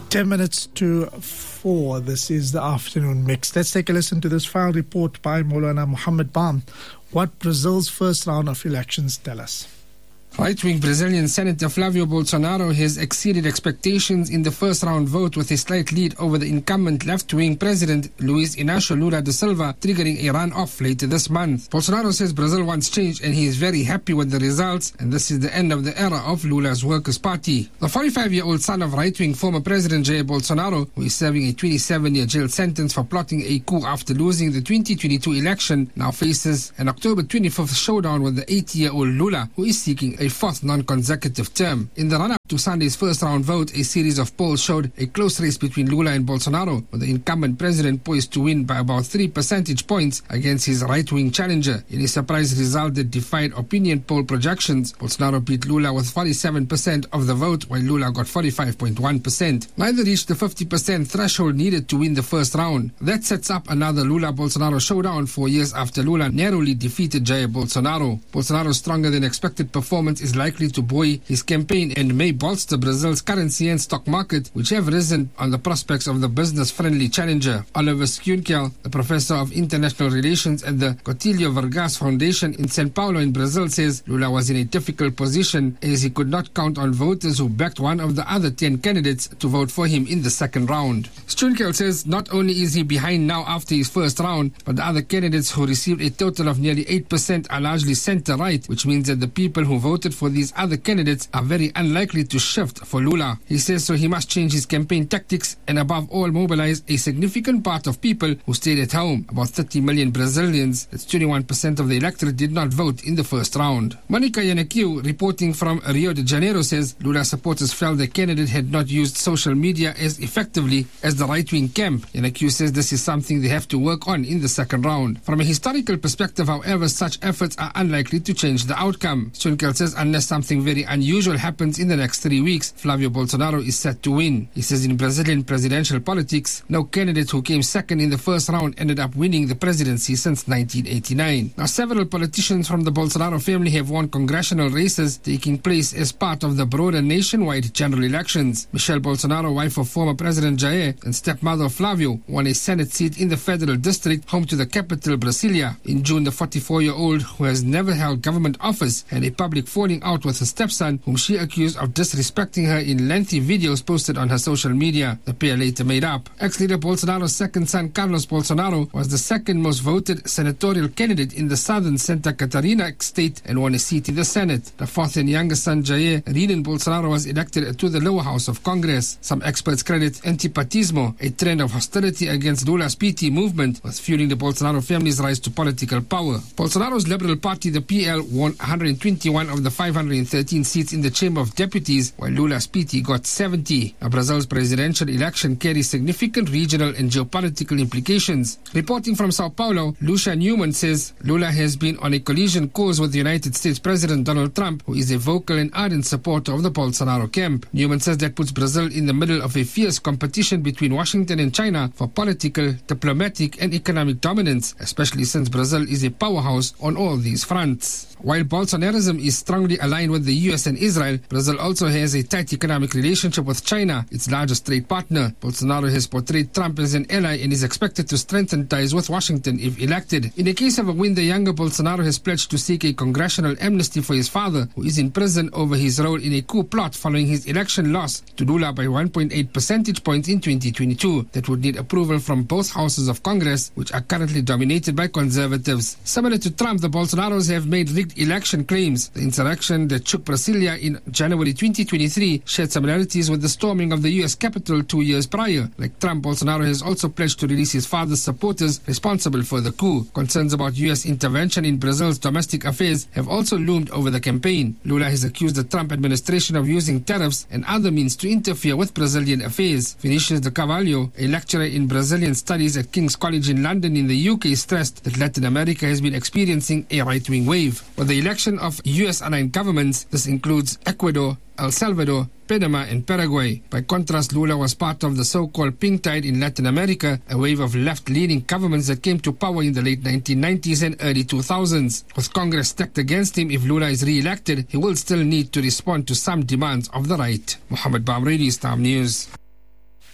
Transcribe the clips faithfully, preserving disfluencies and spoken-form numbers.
Ten minutes to four. This is the afternoon mix. Let's take a listen to this file report by Maulana Muhammad Baam. What Brazil's first round of elections tell us. Right-wing Brazilian Senator Flavio Bolsonaro has exceeded expectations in the first-round vote with a slight lead over the incumbent left-wing president Luiz Inácio Lula da Silva, triggering a run-off later this month. Bolsonaro says Brazil wants change and he is very happy with the results, and this is the end of the era of Lula's Workers' Party. The forty-five-year-old son of right-wing former President Jair Bolsonaro, who is serving a twenty-seven-year jail sentence for plotting a coup after losing the twenty twenty-two election, now faces an October twenty-fifth showdown with the eighty-year-old Lula, who is seeking a fourth non-consecutive term. In the run-up to Sunday's first-round vote, a series of polls showed a close race between Lula and Bolsonaro, with the incumbent president poised to win by about three percentage points against his right-wing challenger. In a surprise result that defied opinion poll projections, Bolsonaro beat Lula with forty-seven percent of the vote, while Lula got forty-five point one percent. Neither reached the fifty percent threshold needed to win the first round. That sets up another Lula-Bolsonaro showdown four years after Lula narrowly defeated Jair Bolsonaro. Bolsonaro's stronger-than-expected performance is likely to buoy his campaign and may bolster Brazil's currency and stock market, which have risen on the prospects of the business-friendly challenger. Oliver Schunkel, the professor of international relations at the Cotilho Vargas Foundation in São Paulo in Brazil, says Lula was in a difficult position as he could not count on voters who backed one of the other ten candidates to vote for him in the second round. Schunkel says not only is he behind now after his first round, but the other candidates who received a total of nearly eight percent are largely center-right, which means that the people who voted for these other candidates are very unlikely to shift for Lula. He says so he must change his campaign tactics and above all mobilize a significant part of people who stayed at home. About thirty million Brazilians, that's twenty-one percent of the electorate, did not vote in the first round. Monica Yanakiu, reporting from Rio de Janeiro, says Lula supporters felt the candidate had not used social media as effectively as the right-wing camp. Yanakiu says this is something they have to work on in the second round. From a historical perspective, however, such efforts are unlikely to change the outcome. Schunkel says unless something very unusual happens in the next three weeks, Flavio Bolsonaro is set to win. He says in Brazilian presidential politics, no candidate who came second in the first round ended up winning the presidency since nineteen eighty-nine. Now, several politicians from the Bolsonaro family have won congressional races taking place as part of the broader nationwide general elections. Michelle Bolsonaro, wife of former President Jair and stepmother of Flavio, won a Senate seat in the federal district home to the capital, Brasilia. In June, the forty-four-year-old, who has never held government office, had a public falling out with her stepson, whom she accused of disrespecting her in lengthy videos posted on her social media. The pair later made up. Ex-leader Bolsonaro's second son, Carlos Bolsonaro, was the second most voted senatorial candidate in the southern Santa Catarina state and won a seat in the Senate. The fourth and youngest son, Jair Renan Bolsonaro, was elected to the lower house of Congress. Some experts credit antipatismo, a trend of hostility against Lula's P T movement, with fueling the Bolsonaro family's rise to political power. Bolsonaro's Liberal Party, the P L, won one hundred twenty-one of the five hundred thirteen seats in the Chamber of Deputies, while Lula's P T got seventy. Now, Brazil's presidential election carries significant regional and geopolitical implications. Reporting from Sao Paulo, Lucia Newman says Lula has been on a collision course with the United States President Donald Trump, who is a vocal and ardent supporter of the Bolsonaro camp. Newman says that puts Brazil in the middle of a fierce competition between Washington and China for political, diplomatic, and economic dominance, especially since Brazil is a powerhouse on all these fronts. While Bolsonarism is strongly aligned with the U S and Israel, Brazil also has a tight economic relationship with China, its largest trade partner. Bolsonaro has portrayed Trump as an ally and is expected to strengthen ties with Washington if elected. In the case of a win, the younger Bolsonaro has pledged to seek a congressional amnesty for his father, who is in prison over his role in a coup plot following his election loss to Lula by one point eight percentage points in twenty twenty-two. That would need approval from both houses of Congress, which are currently dominated by conservatives. Similar to Trump, the Bolsonaros have made rigged election claims. The insurrection that shook Brasilia in January twenty twenty-three shared similarities with the storming of the U S Capitol two years prior. Like Trump, Bolsonaro has also pledged to release his father's supporters responsible for the coup. Concerns about U S intervention in Brazil's domestic affairs have also loomed over the campaign. Lula has accused the Trump administration of using tariffs and other means to interfere with Brazilian affairs. Vinicius de Carvalho, a lecturer in Brazilian studies at King's College in London in the U K, stressed that Latin America has been experiencing a right-wing wave. With the election of U S-aligned governments, this includes Ecuador, El Salvador, Panama, and Paraguay. By contrast, Lula was part of the so-called pink tide in Latin America, a wave of left-leaning governments that came to power in the late nineteen nineties and early two thousands. With Congress stacked against him, if Lula is re-elected, he will still need to respond to some demands of the right. Mohammed Baam, Radio Islam News.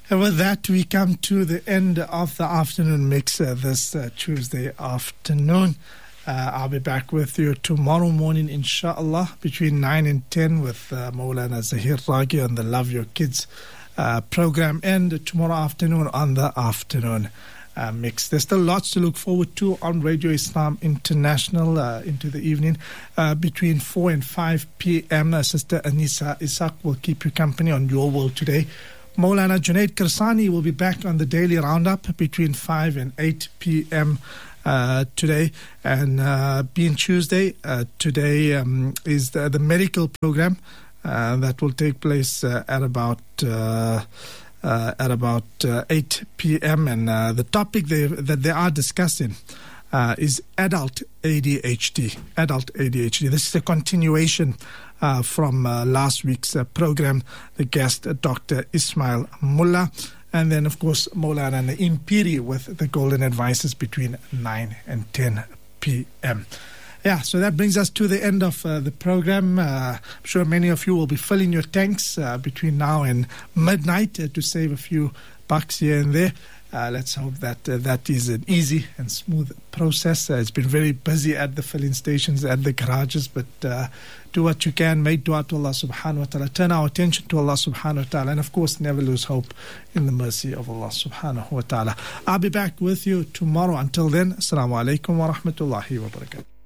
And with that, we come to the end of the afternoon mix uh, this uh, Tuesday afternoon. Uh, I'll be back with you tomorrow morning, inshallah, between nine and ten with uh, Maulana Zahir Raghi on the Love Your Kids uh, program, and tomorrow afternoon on the afternoon uh, mix. There's still lots to look forward to on Radio Islam International uh, into the evening. Uh, between four and five p.m., uh, Sister Anisa Isaac will keep you company on Your World Today. Maulana Junaid Kirsani will be back on the daily roundup between five and eight p.m. Uh, today. And uh, being Tuesday, uh, today um, is the, the medical program uh, that will take place uh, at about uh, uh, at about uh, eight p.m. And uh, the topic they, that they are discussing uh, is adult A D H D. Adult A D H D. This is a continuation uh, from uh, last week's uh, program. The guest, uh, Doctor Ismail Mullah. And then, of course, Maulana Naeem Piri with the Golden Advices between nine and ten p.m. Yeah, so that brings us to the end of uh, the program. Uh, I'm sure many of you will be filling your tanks uh, between now and midnight uh, to save a few bucks here and there. Uh, let's hope that uh, that is an easy and smooth process. Uh, it's been very busy at the filling stations, at the garages, but uh, do what you can. Make dua to Allah subhanahu wa ta'ala. Turn our attention to Allah subhanahu wa ta'ala. And of course, never lose hope in the mercy of Allah subhanahu wa ta'ala. I'll be back with you tomorrow. Until then, assalamu alaikum wa rahmatullahi wa barakatuh.